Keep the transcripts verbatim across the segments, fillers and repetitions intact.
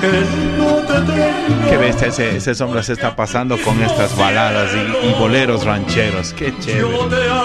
Qué bestia, ese, ese hombre se está pasando con estas baladas y, y boleros rancheros. Qué chévere.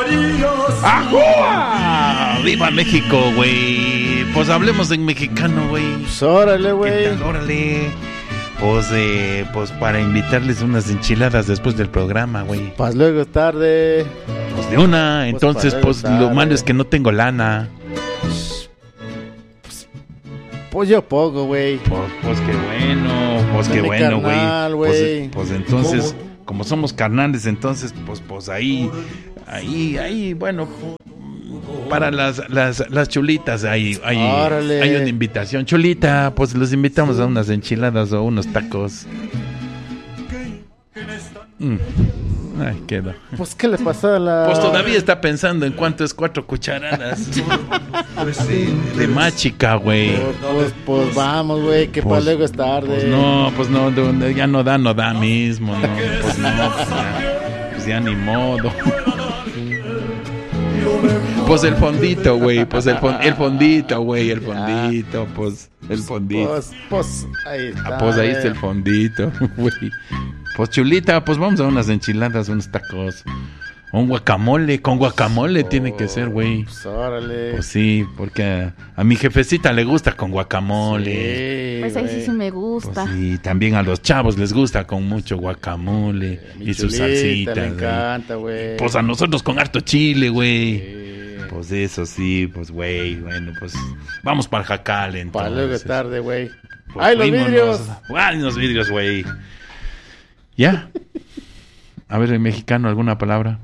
¡Ajúa! ¡Viva México, güey! Pues hablemos en mexicano, güey. Pues órale, güey. Órale. Pues, eh, pues para invitarles unas enchiladas después del programa, güey. Pues luego es tarde. Pues de una, entonces, pues, pues lo malo es que no tengo lana. Pues, pues yo pongo, güey. Pues, pues qué bueno, pues qué bueno, carnal, güey. Pues, pues entonces, ¿cómo? Como somos carnales, entonces, pues, pues ahí, ahí, ahí, bueno, para las, las, las chulitas, ahí, ahí hay una invitación. Chulita, pues los invitamos a unas enchiladas o unos tacos. Mm. Ay, quedó. Pues, ¿qué le pasó a la...? Pues todavía está pensando en cuánto es cuatro cucharadas de, de machica, güey. Pues, pues, pues vamos, güey, que pues, para luego es tarde. Pues no, pues no, ya no da, no da mismo, no, pues no, pues ya, pues ya ni modo. Pues el fondito, güey, pues el, fond, el fondito, güey, el fondito, pues el fondito. Pues, pues ahí está. Ah, pues ahí está el fondito, güey. Pues chulita, pues vamos a unas enchiladas, unos tacos. Un guacamole, con guacamole oh, tiene que ser, güey. Pues órale. Pues sí, porque a, a mi jefecita le gusta con guacamole. Sí, pues ahí sí, sí me gusta. Pues sí, también a los chavos les gusta con mucho guacamole sí, y sus salsitas. Le encanta, güey. Pues a nosotros con harto chile, güey. Sí. Pues eso sí, pues güey, bueno, pues vamos para el jacal entonces. Para luego es tarde, güey. Pues, ¡ay, los vidrios! ¡Ay, los vidrios, güey! ¿Ya? A ver, en mexicano, ¿alguna palabra?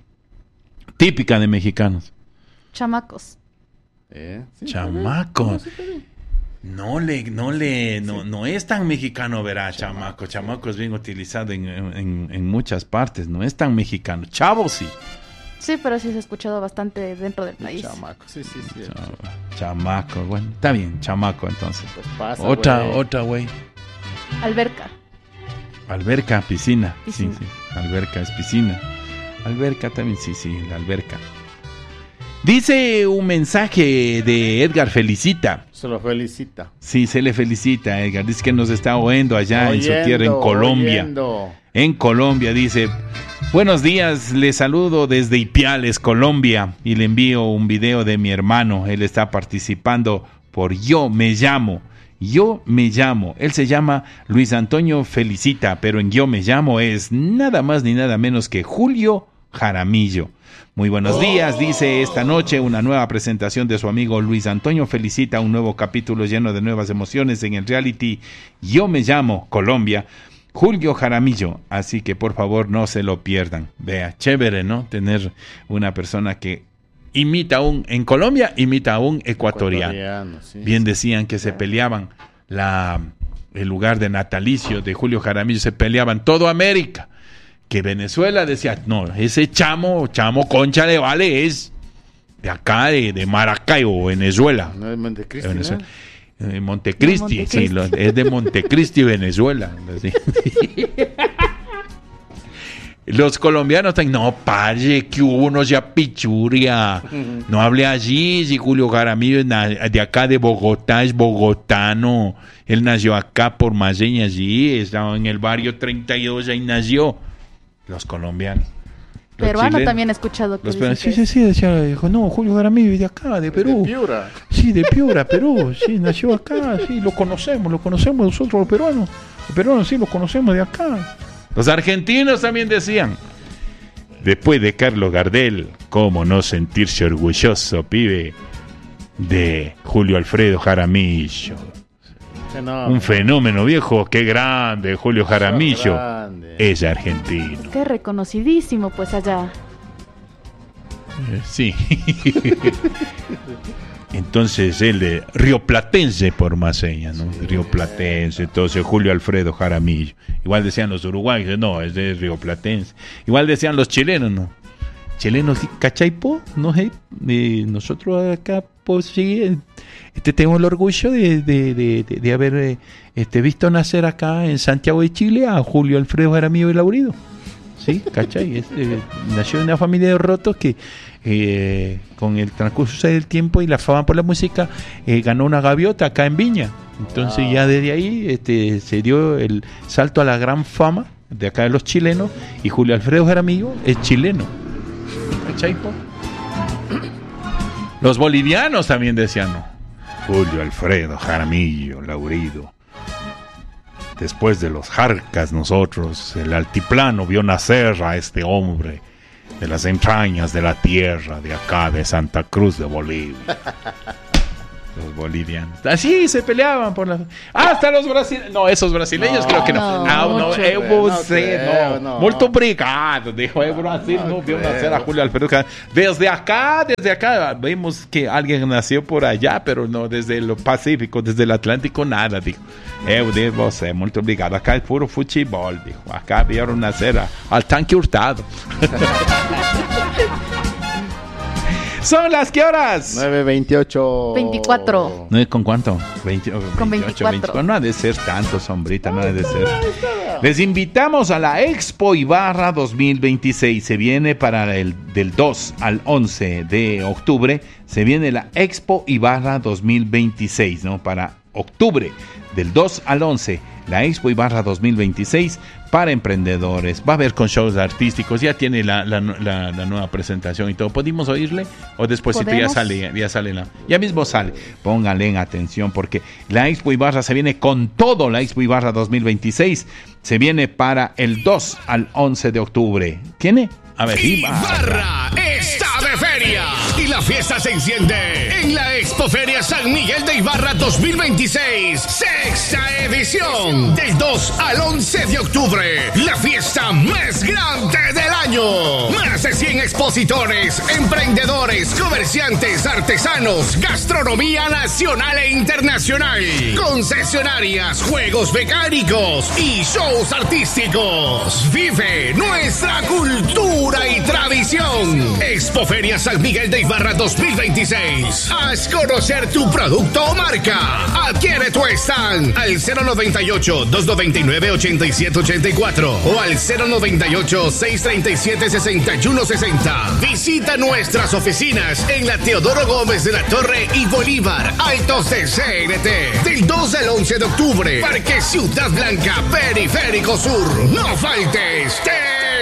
Típica de mexicanos. Chamacos. ¿Eh? Sí, Chamacos. No le, no le, no, no es tan mexicano, verá, chamaco. Chamaco es bien utilizado en, en, en muchas partes, no es tan mexicano. Chavo sí. Sí, pero sí se ha escuchado bastante dentro del país. Chamaco, sí, sí, sí. Ch- chamaco, bueno, está bien, chamaco entonces. Pues pasa, otra, güey. otra, güey. Alberca. Alberca, piscina. piscina. Sí, sí. Alberca es piscina. Alberca también, sí, sí, la alberca. Dice un mensaje de Edgar Felicita. Se lo felicita. Sí, se le felicita a Edgar. Dice que nos está oyendo allá oyendo, en su tierra, en Colombia. Oyendo. En Colombia, dice: buenos días, le saludo desde Ipiales, Colombia, y le envío un video de mi hermano. Él está participando por Yo Me Llamo. Yo Me Llamo. Él se llama Luis Antonio Felicita, pero en Yo Me Llamo es nada más ni nada menos que Julio Jaramillo. Muy buenos días, dice esta noche una nueva presentación de su amigo Luis Antonio Felicita, un nuevo capítulo lleno de nuevas emociones en el reality Yo Me Llamo Colombia. Julio Jaramillo, así que por favor no se lo pierdan. Vea, chévere, ¿no? Tener una persona que imita a un, en Colombia, imita a un ecuatoriano. ecuatoriano sí, Bien sí. Decían que se peleaban la, el lugar de natalicio de Julio Jaramillo, se peleaban todo América. Que Venezuela decía, no, ese chamo, chamo concha le vale, es de acá, de, de Maracaibo, Venezuela. No es Montecristi, Venezuela. ¿no? Eh, Montecristi, Montecristi, sí, lo, es de Montecristi, Venezuela. Sí. Los colombianos están, no, paye, que hubo uno ya pichuria. No hable allí, si Julio Jaramillo es de acá de Bogotá, es bogotano. Él nació acá por Maseña, allí, estaba en el barrio treinta y dos, ahí nació. Los colombianos. Peruano también he escuchado que los sí, sí, sí, decía, dijo, no, Julio Jaramillo es de acá, de Perú. De Piura. Sí, de Piura, Perú, sí, nació acá, sí, lo conocemos, lo conocemos nosotros los peruanos. Los peruanos sí, lo conocemos de acá. Los argentinos también decían, después de Carlos Gardel, cómo no sentirse orgulloso, pibe, de Julio Alfredo Jaramillo. Fenómeno. Un fenómeno, viejo, qué grande, Julio Jaramillo. Grande. Es argentino. Qué reconocidísimo, pues allá. Eh, sí. Entonces él de rioplatense por Maseña, ¿no? Sí, rioplatense, entonces Julio Alfredo Jaramillo. Igual decían los uruguayos, no, es de rioplatense. Igual decían los chilenos, ¿no? Chilenos, ¿cachai, po? No sé, eh, nosotros acá, pues sí, este, tenemos el orgullo de, de, de, de, de haber eh, este, visto nacer acá en Santiago de Chile a Julio Alfredo Jaramillo y Laurido. Sí, ¿cachai? Este, nació en una familia de rotos que eh, con el transcurso del tiempo y la fama por la música, eh, ganó una gaviota acá en Viña. Entonces wow. ya desde ahí este, se dio el salto a la gran fama de acá de los chilenos, y Julio Alfredo Jaramillo es chileno. ¿Cachai? Los bolivianos también decían, no, Julio Alfredo Jaramillo Laurido. Después de los Jarcas, nosotros, el altiplano vio nacer a este hombre de las entrañas de la tierra de acá, de Santa Cruz de Bolivia. Los bolivianos. Así se peleaban por la... Hasta los brasileños. No, esos brasileños no, creo que no. No, no, no, eu você, no, no. Muito obrigado. Dijo, el Brasil no, no vio nacer a Julio Alfredo. Desde acá, desde acá, vemos que alguien nació por allá, pero no desde el Pacífico, desde el Atlántico, nada, dijo. Eu de você, muito obrigado. Acá es puro futebol, dijo. Acá vieron nacer a, al Tanque Hurtado. ¿Son las qué horas? nueve veintiocho. veinticuatro. ¿nueve con cuánto? veinte, con veinticuatro. veinticuatro. No ha de ser tanto, sombrita, no ha de ser. Les invitamos a la Expo Ibarra dos mil veintiséis. Se viene para el del dos al once de octubre. Se viene la Expo Ibarra dos mil veintiséis, ¿no? Para octubre, del dos al once. La Expo Ibarra dos mil veintiséis para emprendedores. Va a haber con shows artísticos. Ya tiene la, la, la, la nueva presentación y todo. ¿Podemos oírle? O después ya sale, ya sale la, ya mismo sale. Pónganle en atención porque la Expo Ibarra se viene con todo. La Expo Ibarra dos mil veintiséis se viene para el dos al once de octubre. ¿Tiene? A ver, Ibarra. Ibarra está de feria y la fiesta se enciende en la Expoferia San Miguel de Ibarra dos mil veintiséis, sexta edición, del dos al once de octubre, la fiesta más grande del año. Más de cien expositores, emprendedores, comerciantes, artesanos, gastronomía nacional e internacional, concesionarias, juegos mecánicos y shows artísticos. Vive nuestra cultura y tradición. Expoferia San Miguel de Ibarra dos mil veintiséis. Haz conocer tu producto o marca. Adquiere tu stand al cero noventa y ocho, dos noventa y nueve, ochenta y siete ochenta y cuatro o al cero noventa y ocho, seiscientos treinta y siete, sesenta y uno sesenta. Visita nuestras oficinas en la Teodoro Gómez de la Torre y Bolívar, Altos de C N T. Del dos al once de octubre, Parque Ciudad Blanca, Periférico Sur. No faltes, te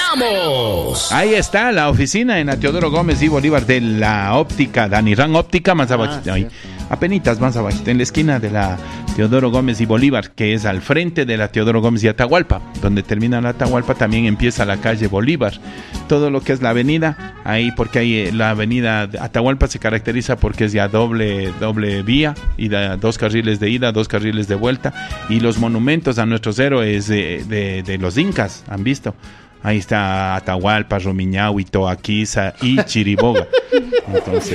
esperamos. Ahí está la oficina en la Teodoro Gómez y Bolívar de la óptica, Danirán Óptica, más abajito, ah, ahí, apenitas más abajito, en la esquina de la Teodoro Gómez y Bolívar, que es al frente de la Teodoro Gómez y Atahualpa. Donde termina la Atahualpa también empieza la calle Bolívar. Todo lo que es la avenida, ahí porque ahí la avenida Atahualpa se caracteriza porque es ya doble, doble vía, y da dos carriles de ida, dos carriles de vuelta, y los monumentos a nuestros héroes de, de, de los incas, han visto. Ahí está Atahualpa, Rumiñahui, Toaquiza y Chiriboga. Entonces,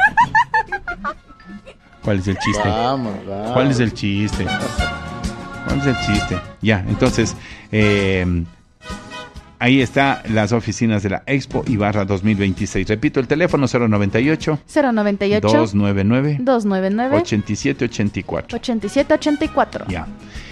¿cuál es el chiste? Vamos, vamos. ¿Cuál es el chiste? ¿Cuál es el chiste? Ya, entonces, eh, ahí están las oficinas de la Expo Ibarra dos mil veintiséis. Repito, el teléfono cero noventa y ocho, cero noventa y ocho, dos noventa y nueve, dos noventa y nueve, ochenta y siete ochenta y cuatro. ochenta y siete ochenta y cuatro. Ya.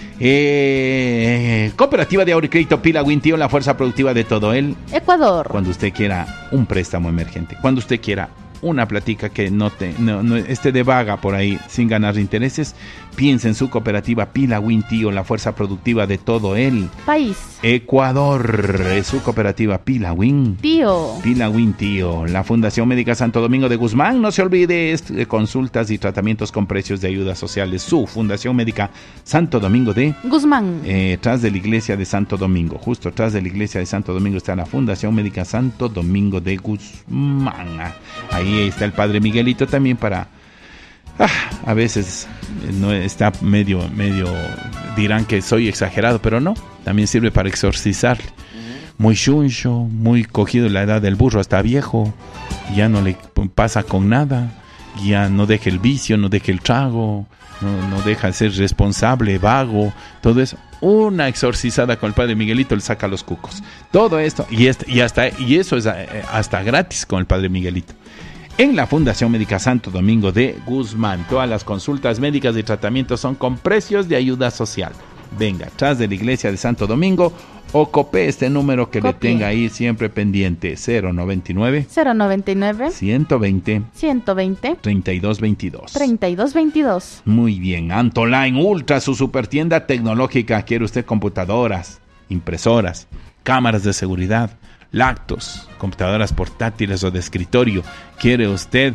Eh, Cooperativa de Ahorro y Crédito Pila Wintío, la fuerza productiva de todo el Ecuador. Cuando usted quiera un préstamo emergente, cuando usted quiera una platica que no, te, no, no esté de vaga por ahí sin ganar intereses, piensa en su cooperativa Pila Wintío, la fuerza productiva de todo el país. Ecuador, es su cooperativa Pila Win Tío. Pila Wintío, la Fundación Médica Santo Domingo de Guzmán. No se olvide, es, eh, consultas y tratamientos con precios de ayudas sociales. Su Fundación Médica Santo Domingo de Guzmán. Eh, tras de la iglesia de Santo Domingo, justo tras de la iglesia de Santo Domingo está la Fundación Médica Santo Domingo de Guzmán. Ahí está el padre Miguelito también para... Ah, a veces no está medio, medio, dirán que soy exagerado, pero no, también sirve para exorcizarle. Muy chuncho, muy cogido la edad del burro, hasta viejo, ya no le pasa con nada, ya no deja el vicio, no deja el trago, no, no deja de ser responsable, vago, todo eso. Una exorcizada con el padre Miguelito, le saca los cucos. Todo esto, y, este, y, hasta, y eso es hasta gratis con el padre Miguelito. En la Fundación Médica Santo Domingo de Guzmán, todas las consultas médicas y tratamientos son con precios de ayuda social. Venga, tras de la iglesia de Santo Domingo o copie este número que Copie. le tenga ahí siempre pendiente, cero noventa y nueve, cero noventa y nueve, ciento veinte, ciento veinte, treinta y dos veintidós. treinta y dos veintidós. Muy bien, Antoline Ultra, su super tienda tecnológica. ¿Quiere usted computadoras, impresoras, cámaras de seguridad, lactos, computadoras portátiles o de escritorio? ¿Quiere usted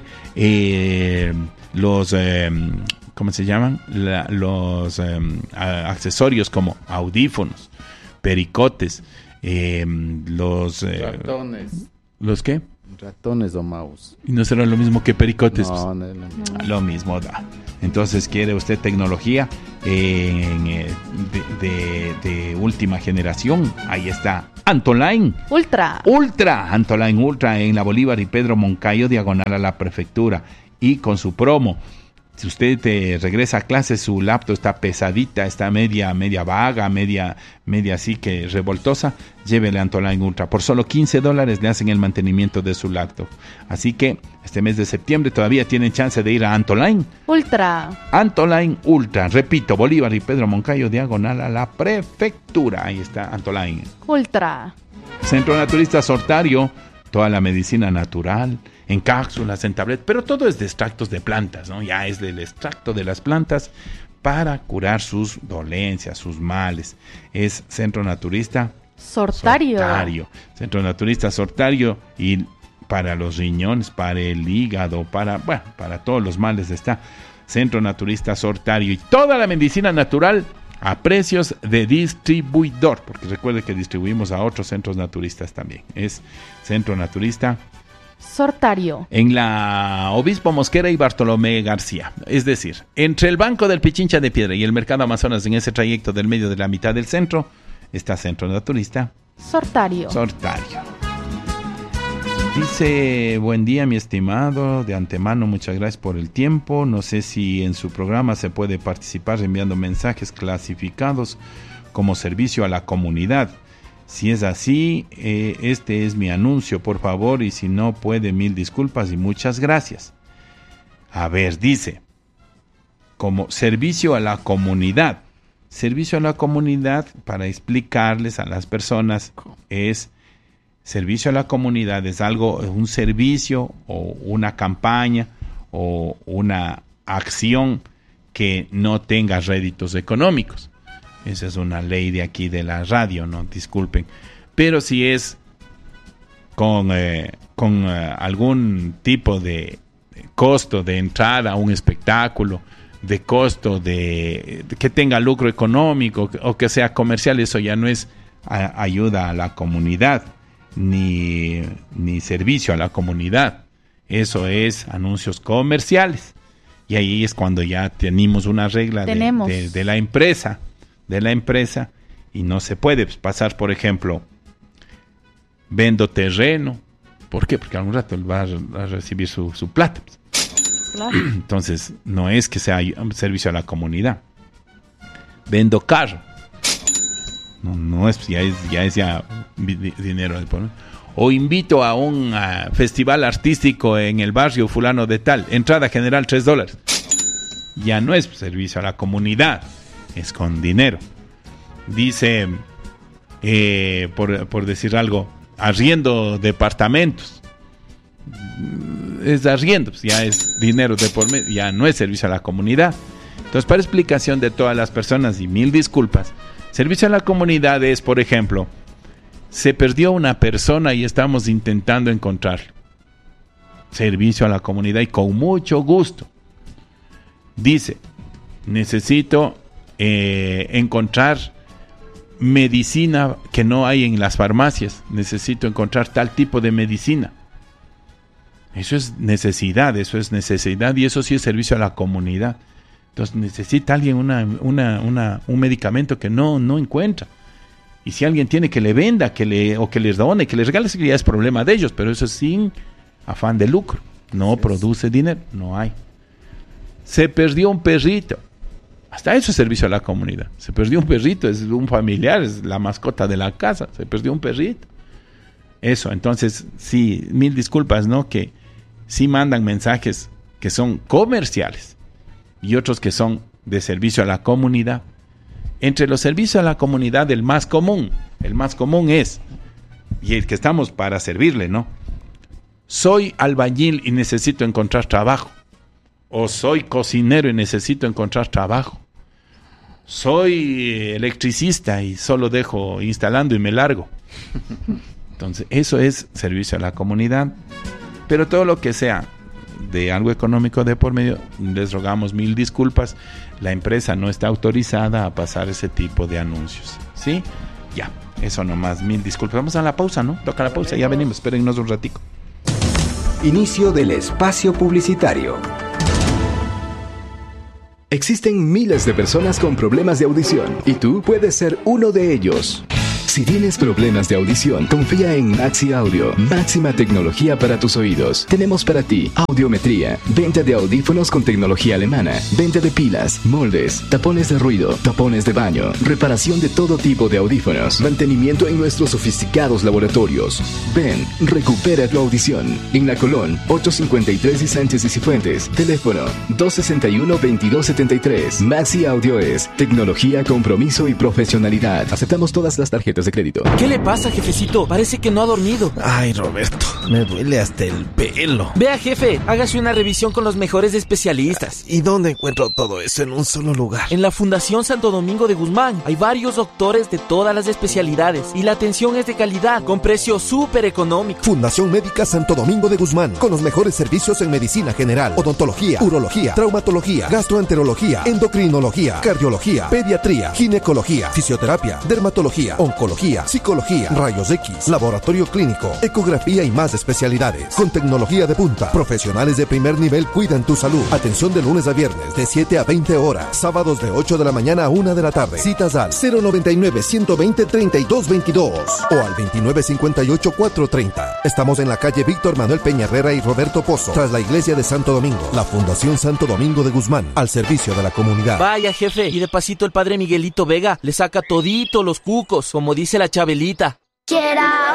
eh, los, eh, ¿cómo se llaman? La, los eh, a- accesorios como audífonos, pericotes, eh, los... eh, Ratones. ¿Los qué? Ratones o mouse. ¿Y no será lo mismo que pericotes? No, no, no, no. Lo mismo da. Entonces, ¿quiere usted tecnología en, eh, de, de- de última generación? Ahí está Antoline Ultra. Ultra. Antoline Ultra en la Bolívar y Pedro Moncayo, diagonal a la prefectura. Y con su promo, si usted eh, regresa a clase, su laptop está pesadita, está media, media vaga, media, media así que revoltosa, llévele Antoline Ultra. Por solo quince dólares le hacen el mantenimiento de su laptop. Así que este mes de septiembre todavía tienen chance de ir a Antoline. Ultra. Antoline Ultra. Repito, Bolívar y Pedro Moncayo, diagonal a la prefectura. Ahí está Antoline. Ultra. Centro Naturista Sortario, toda la medicina natural, en cápsulas, en tablet, pero todo es de extractos de plantas, ¿no? Ya es del extracto de las plantas para curar sus dolencias, sus males. Es Centro Naturista Sortario. Sortario. Centro Naturista Sortario, y para los riñones, para el hígado, para, bueno, para todos los males está Centro Naturista Sortario, y toda la medicina natural a precios de distribuidor, porque recuerde que distribuimos a otros centros naturistas también. Es Centro Naturista Sortario. en la Obispo Mosquera y Bartolomé García. Es decir, entre el Banco del Pichincha de Piedra y el Mercado Amazonas, en ese trayecto del medio de la mitad del centro, está Centro Naturista Sortario. Sortario. Dice, buen día mi estimado, de antemano muchas gracias por el tiempo. No sé si en su programa se puede participar enviando mensajes clasificados como servicio a la comunidad. Si es así, eh, este es mi anuncio, por favor, y si no puede, mil disculpas y muchas gracias. A ver, dice, como servicio a la comunidad. Servicio a la comunidad, para explicarles a las personas, es servicio a la comunidad, es algo, un servicio o una campaña o una acción que no tenga réditos económicos. Esa es una ley de aquí de la radio, no disculpen. Pero si es con, eh, con eh, algún tipo de costo de entrada a un espectáculo, de costo de, de que tenga lucro económico o que sea comercial, eso ya no es a, ayuda a la comunidad ni, ni servicio a la comunidad. Eso es anuncios comerciales. Y ahí es cuando ya tenemos una regla de, de, de la empresa. de la empresa y no se puede pasar, por ejemplo, vendo terreno. ¿Por qué? Porque algún rato él va a, a recibir su, su plata. Claro. Entonces, no es que sea un servicio a la comunidad. Vendo carro. No, no es, ya es ya, es ya di- dinero. O invito a un uh, festival artístico en el barrio fulano de tal. Entrada general tres dólares. Ya no es servicio a la comunidad. Es con dinero. Dice, eh, por, por decir algo, arriendo departamentos. Es arriendo, pues ya es dinero de por medio, ya no es servicio a la comunidad. Entonces, para explicación de todas las personas, y mil disculpas, servicio a la comunidad es, por ejemplo, se perdió una persona y estamos intentando encontrarlo. Servicio a la comunidad, y con mucho gusto. Dice, necesito eh, encontrar medicina que no hay en las farmacias. Necesito encontrar tal tipo de medicina. Eso es necesidad, eso es necesidad y eso sí es servicio a la comunidad. Entonces necesita alguien una, una, una, un medicamento que no, no encuentra. Y si alguien tiene, que le venda, que le, o que les done, que les regale, eso ya es problema de ellos, pero eso es sin afán de lucro. No sí produce es. dinero, no hay. Se perdió un perrito. Hasta eso es servicio a la comunidad. Se perdió un perrito, es un familiar, es la mascota de la casa. Se perdió un perrito. Eso, entonces, sí, mil disculpas, ¿no? Que sí mandan mensajes que son comerciales y otros que son de servicio a la comunidad. Entre los servicios a la comunidad, el más común El más común es, y el que estamos para servirle, ¿no? Soy albañil y necesito encontrar trabajo. O soy cocinero y necesito encontrar trabajo. Soy electricista y solo dejo instalando y me largo. Entonces, eso es servicio a la comunidad. Pero todo lo que sea de algo económico de por medio, les rogamos mil disculpas. La empresa no está autorizada a pasar ese tipo de anuncios. ¿Sí? Ya, eso nomás, mil disculpas. Vamos a la pausa, ¿no? Toca la pausa, ya venimos, espérennos un ratico. Inicio del espacio publicitario. Existen miles de personas con problemas de audición y tú puedes ser uno de ellos. Si tienes problemas de audición, confía en Maxi Audio. Máxima tecnología para tus oídos. Tenemos para ti audiometría, venta de audífonos con tecnología alemana, venta de pilas, moldes, tapones de ruido, tapones de baño, reparación de todo tipo de audífonos, mantenimiento en nuestros sofisticados laboratorios. Ven, recupera tu audición. En La Colón, ochocientos cincuenta y tres y Sánchez y Cifuentes. Teléfono dos sesenta y uno, veintidós setenta y tres. Maxi Audio es tecnología, compromiso y profesionalidad. Aceptamos todas las tarjetas de crédito. ¿Qué le pasa, jefecito? Parece que no ha dormido. Ay, Roberto, me duele hasta el pelo. Vea, jefe, hágase una revisión con los mejores especialistas. ¿Y dónde encuentro todo eso en un solo lugar? En la Fundación Santo Domingo de Guzmán hay varios doctores de todas las especialidades y la atención es de calidad, con precio súper económico. Fundación Médica Santo Domingo de Guzmán, con los mejores servicios en medicina general, odontología, urología, traumatología, gastroenterología, endocrinología, cardiología, pediatría, ginecología, fisioterapia, dermatología, oncología, psicología, rayos X, laboratorio clínico, ecografía y más especialidades. Con tecnología de punta, profesionales de primer nivel cuidan tu salud. Atención de lunes a viernes de siete a veinte horas, sábados de ocho de la mañana a una de la tarde. Citas al cero noventa y nueve, ciento veinte, treinta y dos veintidós o al veintinueve cincuenta y ocho, cuatrocientos treinta. Estamos en la calle Víctor Manuel Peña Herrera y Roberto Pozo, tras la iglesia de Santo Domingo. La Fundación Santo Domingo de Guzmán, al servicio de la comunidad. Vaya, jefe, y de pasito el padre Miguelito Vega le saca todito los cucos, como dice la Chabelita. Get out.